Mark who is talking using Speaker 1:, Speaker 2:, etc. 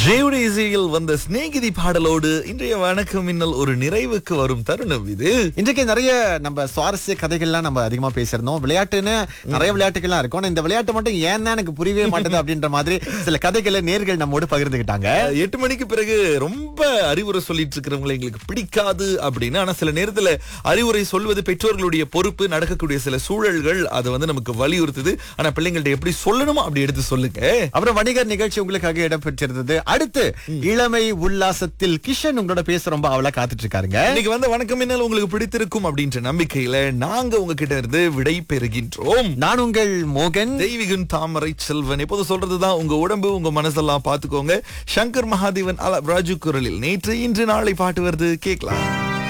Speaker 1: ஜெயுடைய இசையில் வந்த சிநேகிதி பாடலோடு இன்றைய வணக்கம் மின்னல் ஒரு நிறைவுக்கு வரும் தருணம் இது.
Speaker 2: இன்றைக்கு நிறைய நம்ம சுவாரஸ்ய கதைகள்லாம் நம்ம அதிகமா பேசியிருந்தோம். விளையாட்டுன்னு நிறைய விளையாட்டுகள்லாம் இருக்கும். ஆனா இந்த விளையாட்டு மட்டும் ஏன்னா எனக்கு புரியவே மாட்டேது அப்படின்ற மாதிரி சில கதைகளை நேர்கள் நம்மோடு பகிர்ந்துகிட்டாங்க.
Speaker 1: 8 மணிக்கு பிறகு ரொம்ப அறிவுரை சொல்லிட்டு இருக்கிறவங்களை எங்களுக்கு பிடிக்காது அப்படின்னு. ஆனா சில நேரத்துல அறிவுரை சொல்வது பெற்றோர்களுடைய பொறுப்பு. நடக்கக்கூடிய சில சூழல்கள் அதை நமக்கு வலியுறுத்துது. ஆனா பிள்ளைங்கள்ட்ட எப்படி சொல்லணுமோ அப்படி எடுத்து சொல்லுங்க.
Speaker 2: அப்புறம் வணிகர் நிகழ்ச்சி உங்களுக்காக இடம்பெற்றிருந்தது. அடுத்து இளமை உல்லாசத்தில் கிஷன் உங்களோட பேச ரொம்ப அவளா காத்துட்டு இருக்காருங்க.
Speaker 1: இன்னைக்கு வணக்கம் மின்னல் உங்களுக்கு பிடித்திருக்கும் அப்படின்ற நம்பிக்கையில நாங்க உங்ககிட்ட இருந்து விடை பெறுகின்றோம்.
Speaker 2: நான் உங்கள் மோகன்.
Speaker 1: தெய்வீகன் தாமரை செல்வன். எப்போது சொல்றதுதான் உங்க உடம்பு உங்க மனசெல்லாம் பாத்துக்கோங்க. சங்கர் மகாதேவன் ராஜு குரலில் நேற்று இன்று நாளை பாட்டு வருது, கேட்கலாம்.